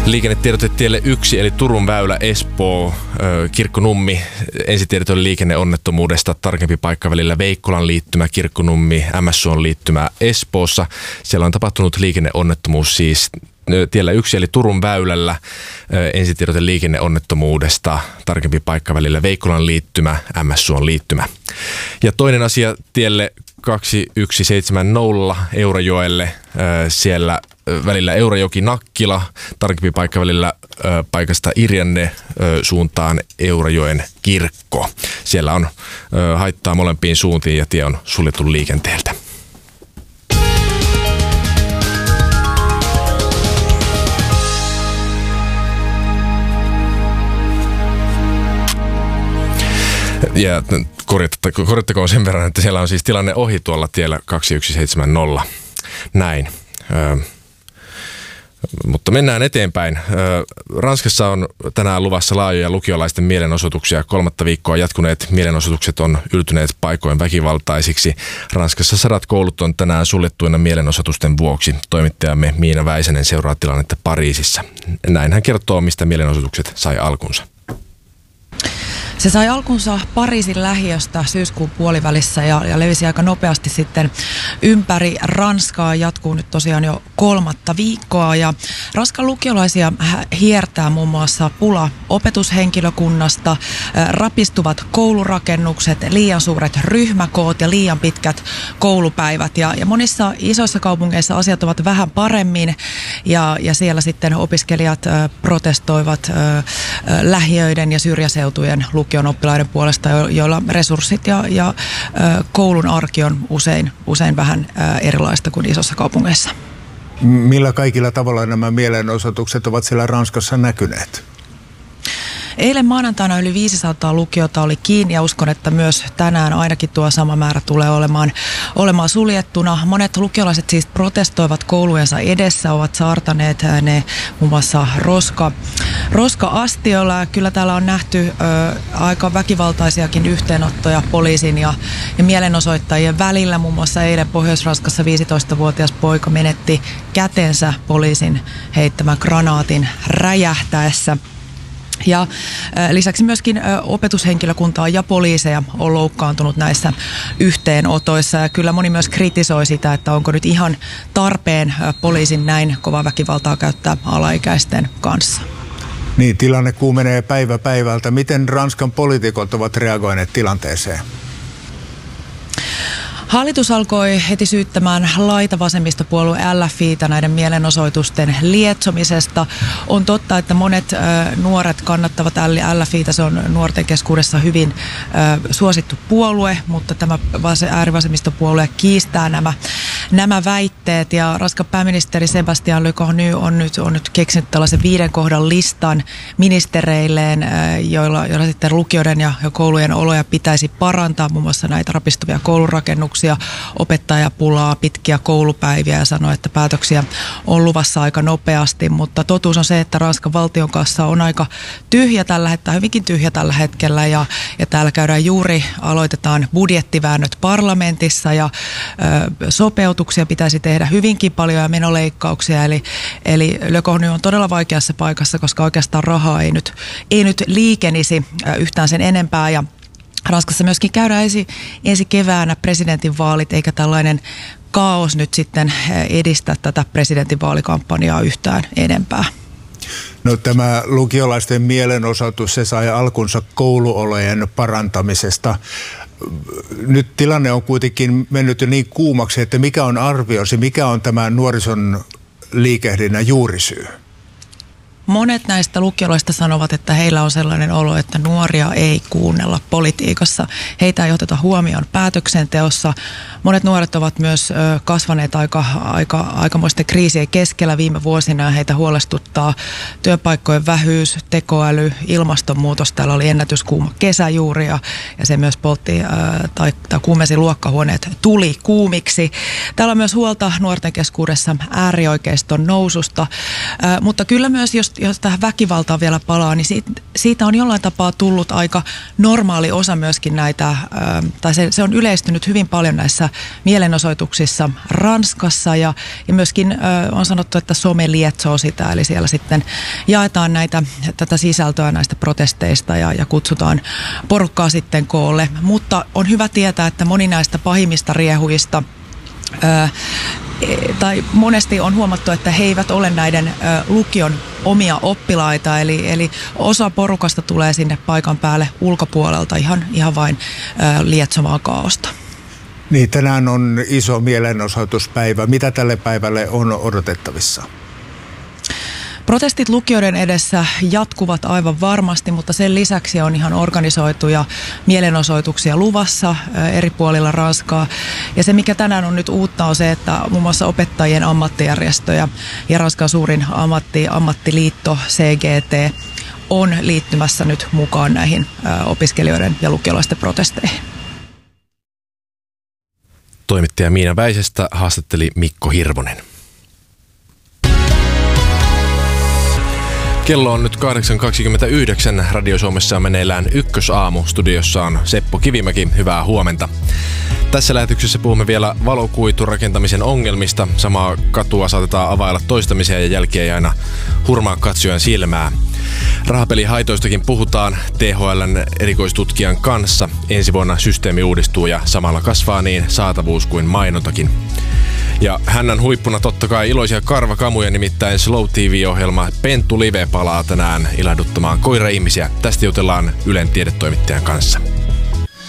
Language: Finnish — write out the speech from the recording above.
Liikennetiedote tielle 1 eli Turun väylä Espoo, Kirkkonummi. Ensitiedot oli liikenneonnettomuudesta. Tarkempi paikka välillä Veikkolan liittymä, Kirkkonummi, MSUn liittymä Espoossa. Siellä on tapahtunut liikenneonnettomuus siis tiellä 1 eli Turun väylällä. Ensitiedote liikenneonnettomuudesta. Tarkempi paikka välillä Veikkolan liittymä, MSUn liittymä. Ja toinen asia tielle 2170 Eurajoelle, siellä välillä Eurajoki-Nakkila, tarkempi paikka välillä paikasta Irjanne suuntaan Eurajoen kirkko. Siellä on haittaa molempiin suuntiin ja tie on suljettu liikenteeltä. Ja korjattakoon sen verran, että siellä on siis tilanne ohi tuolla tiellä 2170. Näin. Mutta mennään eteenpäin. Ranskassa on tänään luvassa laajoja lukiolaisten mielenosoituksia. 3. viikkoa jatkuneet mielenosoitukset on yltyneet paikoin väkivaltaisiksi. Ranskassa 100 koulut on tänään suljettuina mielenosoitusten vuoksi. Toimittajamme Miina Väisänen seuraa tilannetta Pariisissa. Näin hän kertoo, mistä mielenosoitukset sai alkunsa. Se sai alkunsa Pariisin lähiöstä syyskuun puolivälissä ja levisi aika nopeasti sitten ympäri Ranskaa. Jatkuu nyt tosiaan jo 3. viikkoa ja Ranskan lukiolaisia hiertää muun muassa pula opetushenkilökunnasta, rapistuvat koulurakennukset, liian suuret ryhmäkoot ja liian pitkät koulupäivät. Ja monissa isoissa kaupungeissa asiat ovat vähän paremmin ja siellä sitten opiskelijat protestoivat lähiöiden ja syrjäseutujen lukion oppilaiden puolesta, joilla resurssit ja koulun arki on usein vähän erilaista kuin isossa kaupungeissa. Millä kaikilla tavalla nämä mielenosoitukset ovat siellä Ranskassa näkyneet? Eilen maanantaina yli 500 lukiota oli kiinni ja uskon, että myös tänään ainakin tuo sama määrä tulee olemaan suljettuna. Monet lukiolaiset siis protestoivat koulujensa edessä, ovat saartaneet ne muun muassa roska-astioilla. Kyllä täällä on nähty aika väkivaltaisiakin yhteenottoja poliisin ja mielenosoittajien välillä. Muun muassa eilen Pohjois-Ranskassa 15-vuotias poika menetti kätensä poliisin heittämän granaatin räjähtäessä. Ja lisäksi myöskin opetushenkilökuntaa ja poliiseja on loukkaantunut näissä yhteenotoissa. Ja kyllä moni myös kritisoi sitä, että onko nyt ihan tarpeen poliisin näin kovaa väkivaltaa käyttää alaikäisten kanssa. Niin, tilanne kuumenee päivä päivältä. Miten Ranskan poliitikot ovat reagoineet tilanteeseen? Hallitus alkoi heti syyttämään laitavasemmistopuolue LFI:tä näiden mielenosoitusten lietsomisesta. On totta, että monet nuoret kannattavat LFI:tä. Se on nuorten keskuudessa hyvin suosittu puolue, mutta tämä äärivasemmistopuolue kiistää nämä väitteet. Ja Ranskan pääministeri Sébastien Lecornu on nyt keksinyt tällaisen 5 kohdan listan ministereilleen, joilla sitten lukioiden ja koulujen oloja pitäisi parantaa, muun muassa näitä rapistuvia koulurakennuksia, opettajapulaa, pitkiä koulupäiviä ja sanoi, että päätöksiä on luvassa aika nopeasti, mutta totuus on se, että Ranskan valtion kassa on aika tyhjä hyvinkin tyhjä tällä hetkellä ja täällä aloitetaan budjettiväännöt parlamentissa ja sopeutuksia pitäisi tehdä hyvinkin paljon ja menoleikkauksia, eli Lecornu on todella vaikeassa paikassa, koska oikeastaan rahaa ei nyt liikenisi yhtään sen enempää ja Ranskassa myöskin käydään ensi keväänä presidentinvaalit, eikä tällainen kaos nyt sitten edistä tätä presidentinvaalikampanjaa yhtään enempää. No, tämä lukiolaisten mielenosoitus, se sai alkunsa kouluolojen parantamisesta. Nyt tilanne on kuitenkin mennyt jo niin kuumaksi, että mikä on arviosi, mikä on tämä nuorison liikehdinnän juurisyy? Monet näistä lukiolaisista sanovat, että heillä on sellainen olo, että nuoria ei kuunnella politiikassa. Heitä ei oteta huomioon päätöksenteossa. Monet nuoret ovat myös kasvaneet aikamoisten kriisien keskellä viime vuosina ja heitä huolestuttaa työpaikkojen vähyys, tekoäly, ilmastonmuutos. Täällä oli ennätyskuuma kesä juuri ja se myös poltti tai kuumensi luokkahuoneet tuli kuumiksi. Täällä on myös huolta nuorten keskuudessa äärioikeiston noususta, mutta kyllä myös jos jos tähän väkivaltaan vielä palaa, niin siitä on jollain tapaa tullut aika normaali osa myöskin näitä, tai se on yleistynyt hyvin paljon näissä mielenosoituksissa Ranskassa ja myöskin on sanottu, että some lietsoo sitä, eli siellä sitten jaetaan tätä sisältöä näistä protesteista ja kutsutaan porukkaa sitten koolle, mutta on hyvä tietää, että moni näistä pahimmista riehuista tai monesti on huomattu, että he eivät ole näiden lukion omia oppilaita, eli osa porukasta tulee sinne paikan päälle ulkopuolelta ihan vain lietsomaan kaaosta. Niin, tänään on iso mielenosoituspäivä. Mitä tälle päivälle on odotettavissa? Protestit lukioiden edessä jatkuvat aivan varmasti, mutta sen lisäksi on ihan organisoituja mielenosoituksia luvassa eri puolilla Ranskaa. Ja se, mikä tänään on nyt uutta, on se, että muun muassa opettajien ammattijärjestöjä ja Ranskan suurin ammattiliitto CGT on liittymässä nyt mukaan näihin opiskelijoiden ja lukiolaisten protesteihin. Toimittaja Miina Väisestä haastatteli Mikko Hirvonen. Kello on nyt 8.29. Radio Suomessa on meneillään Ykkösaamu. Studiossa on Seppo Kivimäki. Hyvää huomenta. Tässä lähetyksessä puhumme vielä valokuiturakentamisen ongelmista. Samaa katua saatetaan availla toistamiseen ja jälkiä ei aina hurmaa katsojan silmää. Rahapelihaitoistakin puhutaan THL:n erikoistutkijan kanssa. Ensi vuonna systeemi uudistuu ja samalla kasvaa niin saatavuus kuin mainontakin. Ja hännän huippuna totta kai iloisia karvakamuja, nimittäin Slow TV-ohjelma Pentu Live palaa tänään ilahduttamaan koira-ihmisiä. Tästä jutellaan Ylen tiedetoimittajan kanssa.